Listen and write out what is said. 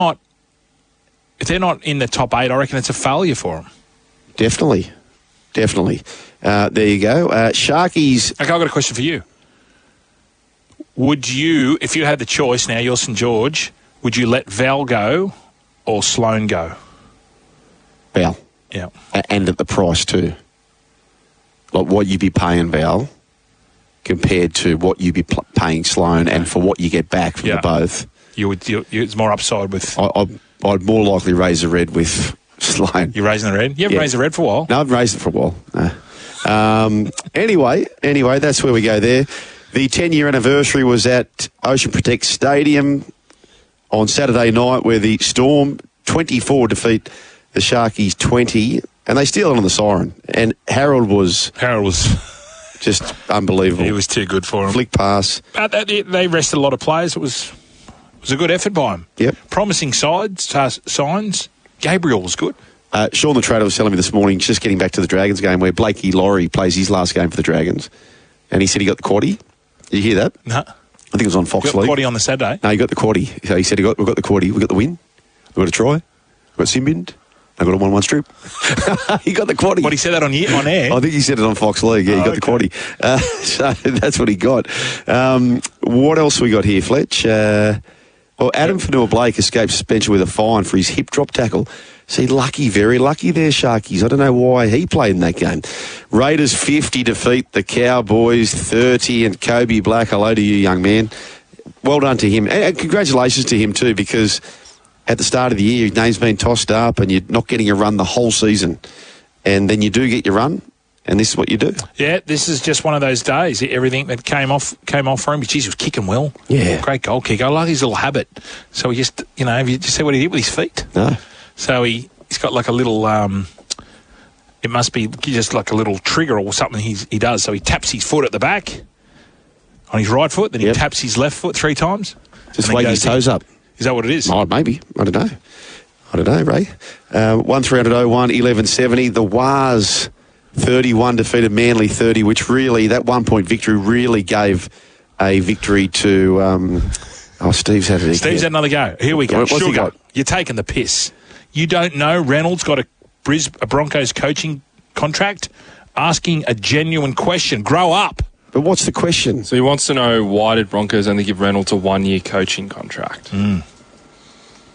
in the top 8, I reckon it's a failure for them. Definitely. There you go. Sharkies. Okay, I've got a question for you. Would you, if you had the choice now, you're St George, would you let Val go or Sloane go? Val. Yeah. And at the price too. Like what you'd be paying Val compared to what you'd be paying Sloane, and for what you get back from the both. It's more upside with... I'd more likely raise the red with Sloane. You're raising the red? You haven't raised the red for a while. No, I've raised it for a while. No. Anyway, that's where we go there. The 10-year anniversary was at Ocean Protect Stadium on Saturday night, where the Storm 24 defeat the Sharkies 20, and they steal it on the siren. And Harold was just unbelievable. He was too good for him. Flick pass. They rested a lot of players. It was a good effort by him. Yep. Promising signs. Gabriel was good. Sean the Trader was telling me this morning, just getting back to the Dragons game, where Blakey Laurie plays his last game for the Dragons, and he said he got the quaddie. Did you hear that? No. I think it was on Fox League. You got the quaddie on the Saturday? No, he got the quaddie. So he said, we've got the quaddie, we got the win, we got a try, we got Simbin, I got a 1-1 strip. He got the quaddie. What, he said that on air? I think he said it on Fox League. Yeah, he got the quaddie. So that's what he got. What else we got here, Fletch? Adam Fanua-Blake escaped suspension with a fine for his hip drop tackle. See, very lucky there, Sharkies. I don't know why he played in that game. Raiders 50 defeat the Cowboys 30, and Kobe Black, hello to you, young man. Well done to him. And congratulations to him too, because at the start of the year, his name's been tossed up and you're not getting a run the whole season. And then you do get your run, and this is what you do. Yeah, this is just one of those days. Everything that came off for him. Jeez, he was kicking well. Yeah. Great goal kick. I like his little habit. So he just, have you just see what he did with his feet? No. So he's got like a little, it must be just like a little trigger or something he does. So he taps his foot at the back on his right foot, then he taps his left foot 3 times. Just wake his toes up. Is that what it is? Oh, maybe. I don't know, Ray. 1300 01 1170. The Waz 31 defeated Manly 30, which really, that 1-point victory really gave a victory to... Steve's had it. Steve's had another go. Here we go. What's he got? You're taking the piss. You don't know Reynolds got a Broncos coaching contract? Asking a genuine question. Grow up. But what's the question? So he wants to know, why did Broncos only give Reynolds a 1-year coaching contract?